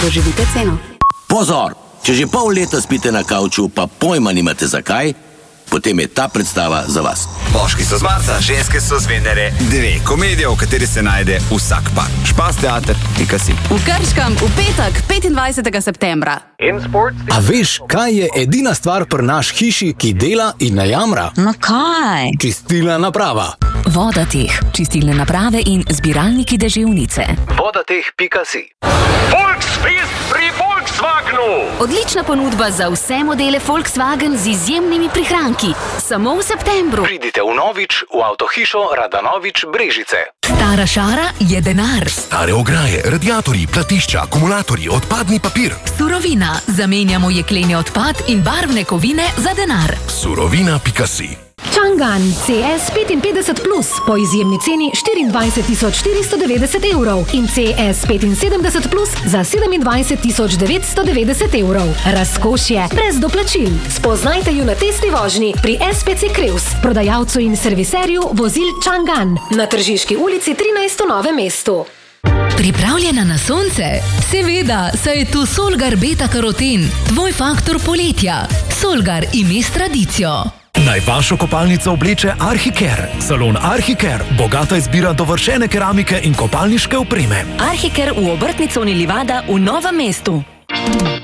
doživite ceno. Pozor! Če že pol leta spite na kavču, pa pojma nimate zakaj, potem je ta predstava za vas. Moški so z Marsa, ženske so z Venere. 2 komedije, v kateri se najde vsak par. Špasteater.si. V Krškem v petek, 25. septembra. A veš, kaj je edina stvar pri naš hiši, ki dela in ne jamra? No kaj? Čistilna naprava. Vodateh, čistilne naprave in zbiralniki deževnice. Vodateh.si. Volksfest pri Volkswagenu! Odlična ponudba za vse modele Volkswagen z izjemnimi prihranki. Samo v septembru. Pridite v Novič, v avtohišo Radanovič Brežice. Stara šara je denar. Stare ograje, radiatorji, platišča, akumulatorji, odpadni papir. Surovina. Zamenjamo jekleni odpad in barvne kovine za denar. Surovina.si. Chang'an CS 55 Plus po izjemni ceni 24.490 evrov in CS 75 Plus za 27.990 evrov. Razkošje brez doplačil. Spoznajte ju na testni vožnji pri SPC Kreuz, prodajalcu in serviserju vozil Chang'an na Tržiški ulici 13 v Novem mestu. Pripravljena na sonce? Seveda, saj je tu Solgar Beta Karoten, tvoj faktor poletja. Solgar ime s tradicijo. Naj vašo kopalnico obleče Arhicare. Salon Arhicare. Bogata izbira dovršene keramike in kopalniške opreme. Arhicare v obrtni coni Livada v Novem mestu.